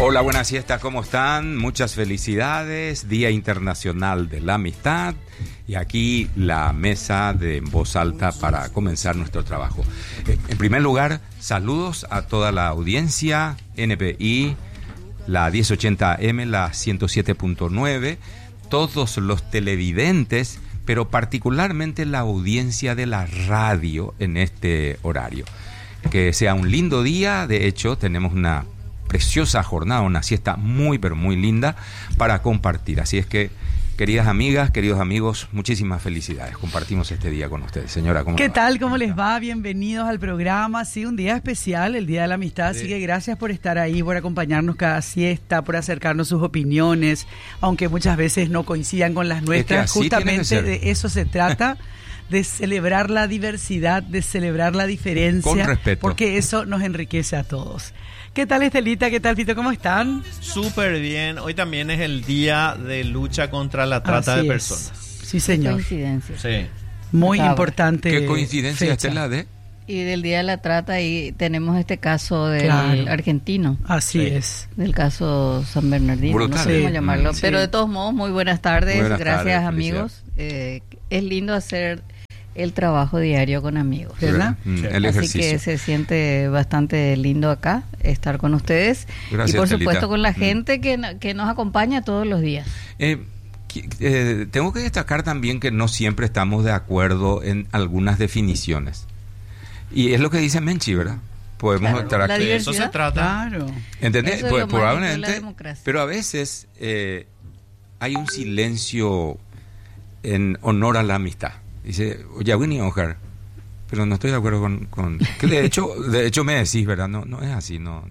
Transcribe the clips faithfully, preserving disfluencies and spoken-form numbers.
Hola, buenas siestas, ¿cómo están? Muchas felicidades, Día Internacional de la Amistad. Y aquí la mesa de En Voz Alta para comenzar nuestro trabajo. En primer lugar, saludos a toda la audiencia, N P I, la diez ochenta A M, la ciento siete punto nueve, todos los televidentes, pero particularmente la audiencia de la radio en este horario. Que sea un lindo día, de hecho tenemos una preciosa jornada, una siesta muy pero muy linda para compartir, así es que queridas amigas, queridos amigos, muchísimas felicidades, compartimos este día con ustedes. Señora, ¿cómo ¿Qué va? tal? ¿Cómo les va? Bienvenidos al programa, sí, un día especial, el Día de la Amistad, sí. Así que gracias por estar ahí, por acompañarnos cada siesta, por acercarnos sus opiniones, aunque muchas veces no coincidan con las nuestras, es que justamente de eso se trata. De celebrar la diversidad, de celebrar la diferencia, con respeto, porque eso nos enriquece a todos. ¿Qué tal, Estelita? ¿Qué tal, Tito? ¿Cómo están? Súper bien. Hoy también es el día de lucha contra la trata Así de es. personas. Sí, señor. Coincidencia. Sí. Muy Acaba. importante. ¿Qué coincidencia, fecha. Estela, de? Y del día de la trata y tenemos este caso del Claro. argentino, Así Sí. es. del caso San Bernardino, Brutal. no sé cómo Sí. llamarlo, Sí. pero de todos modos muy buenas tardes, Muy buenas gracias tardes, amigos. Eh, es lindo hacer el trabajo diario con amigos. ¿Verdad? Mm, Sí. el Así ejercicio. que se siente bastante lindo acá estar con ustedes. Gracias, y por Estelita. supuesto con la Mm. gente que, no- que nos acompaña todos los días. Eh, qui- eh, tengo que destacar también que no siempre estamos de acuerdo en algunas definiciones. Y es lo que dice Menchi, ¿verdad? Podemos Claro, estar la aquí. De eso se diversidad. trata. Claro. ¿Entendés? Eso es Pues, lo mágico de la probablemente, democracia. pero a veces eh, hay un silencio en honor a la amistad. Dice, oye, Winnie Ojar, pero no estoy de acuerdo con, con... que de hecho, de hecho me decís, ¿verdad? No, no es así, no.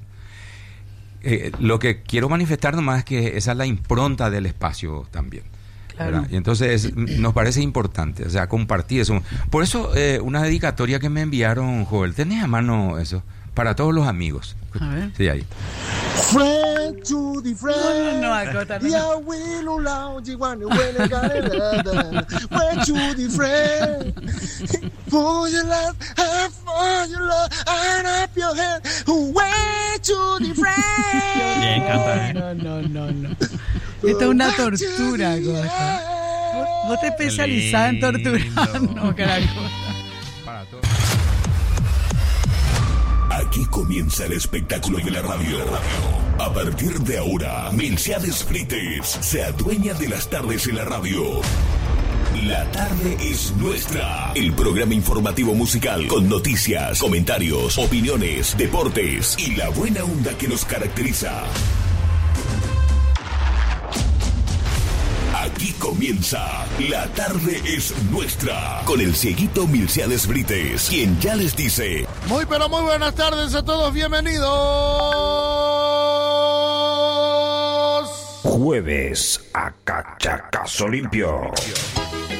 Eh, lo que quiero manifestar nomás es que esa es la impronta del espacio también. Claro. ¿verdad? Y entonces nos parece importante, o sea, compartir eso. Por eso, eh, una dedicatoria que me enviaron, Joel, ¿tenés a mano eso? Para todos los amigos. A ver. Sí, ahí. Friend Judy Friend. No, no, no, acota, no. Ya Willow Lao, Jiwan, Wena Garada. Friend Judy Friend. For your love, and for your love, and up your head. Friend Judy Friend. Bien, canta, ¿eh? No, no, no, no. Esto es una tortura, Costa. Vos, vos te especializás en torturar. lindo. No, carajo. Para todos. Aquí comienza el espectáculo de la radio. A partir de ahora, Milciades Frites se adueña de las tardes en la radio. La tarde es nuestra. El programa informativo musical con noticias, comentarios, opiniones, deportes y la buena onda que nos caracteriza. Aquí comienza La tarde es nuestra con el cieguito Milciades Brites, quien ya les dice: Muy pero muy buenas tardes a todos, bienvenidos. Jueves a Cachacazo Limpio.